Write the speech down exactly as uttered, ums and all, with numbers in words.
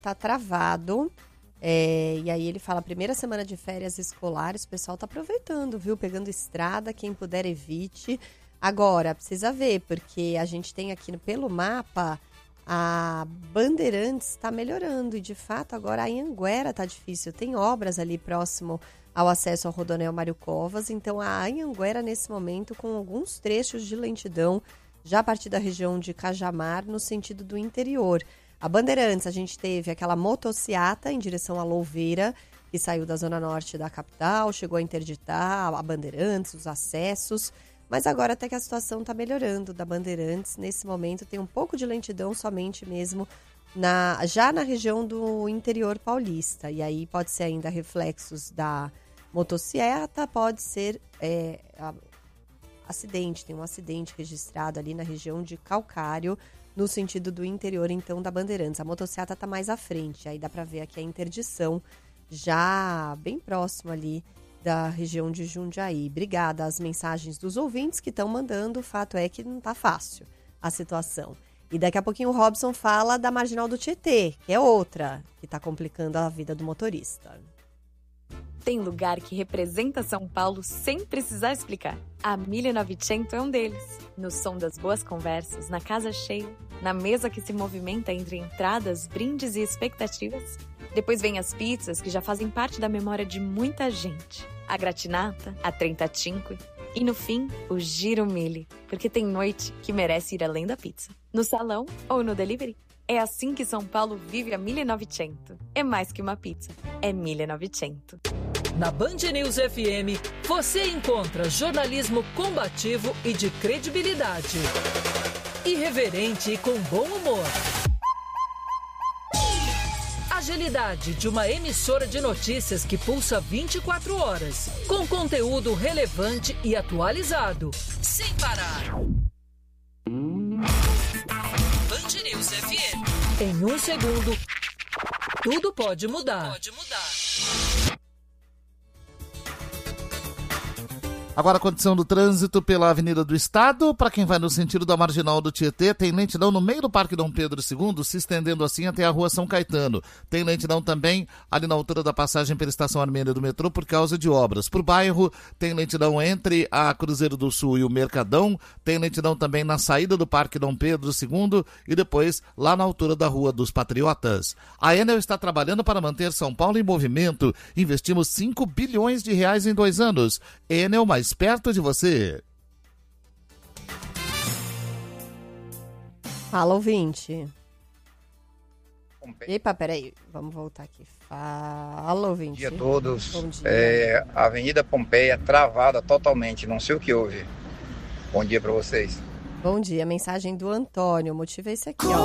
tá travado. É, e aí ele fala, primeira semana de férias escolares, o pessoal tá aproveitando, viu? Pegando estrada, quem puder evite. Agora, precisa ver, porque a gente tem aqui pelo mapa, a Bandeirantes está melhorando. E de fato, agora a Anhanguera tá difícil. Tem obras ali próximo ao acesso ao Rodoanel Mário Covas. Então a Anhanguera, nesse momento, com alguns trechos de lentidão, já a partir da região de Cajamar, no sentido do interior. A Bandeirantes, a gente teve aquela motociata em direção à Louveira, que saiu da zona norte da capital, chegou a interditar a Bandeirantes, os acessos, mas agora até que a situação está melhorando da Bandeirantes. Nesse momento tem um pouco de lentidão somente mesmo na, já na região do interior paulista. E aí pode ser ainda reflexos da motociata, pode ser é, a, acidente, tem um acidente registrado ali na região de Calcário, no sentido do interior, então, da Bandeirantes. A motociata está mais à frente, aí dá para ver aqui a interdição, já bem próximo ali da região de Jundiaí. Obrigada às mensagens dos ouvintes que estão mandando, o fato é que não está fácil a situação. E daqui a pouquinho o Robson fala da Marginal do Tietê, que é outra que está complicando a vida do motorista. Tem lugar que representa São Paulo sem precisar explicar. A mille novecento é um deles. No som das boas conversas, na casa cheia, na mesa que se movimenta entre entradas, brindes e expectativas. Depois vem as pizzas que já fazem parte da memória de muita gente. A gratinata, a trentacinque e, no fim, o giro mille. Porque tem noite que merece ir além da pizza. No salão ou no delivery. É assim que São Paulo vive a mille novecento. É mais que uma pizza, é mille novecento. Na Band News F M, você encontra jornalismo combativo e de credibilidade. Irreverente e com bom humor. Agilidade de uma emissora de notícias que pulsa vinte e quatro horas, com conteúdo relevante e atualizado, sem parar. Band News F M. Em um segundo, tudo pode mudar. Pode mudar. Agora a condição do trânsito pela Avenida do Estado. Para quem vai no sentido da Marginal do Tietê, tem lentidão no meio do Parque Dom Pedro segundo, se estendendo assim até a Rua São Caetano. Tem lentidão também ali na altura da passagem pela Estação Armênia do metrô por causa de obras. Por bairro, tem lentidão entre a Cruzeiro do Sul e o Mercadão. Tem lentidão também na saída do Parque Dom Pedro segundo e depois lá na altura da Rua dos Patriotas. A Enel está trabalhando para manter São Paulo em movimento. Investimos cinco bilhões de reais em dois anos. Enel mais perto de você. Fala, ouvinte. Epa, peraí, vamos voltar aqui. Fala, ouvinte. Bom dia a todos. Bom dia. É, a Avenida Pompeia travada totalmente, não sei o que houve. Bom dia para vocês. Bom dia, mensagem do Antônio, o motivo é esse aqui, ó.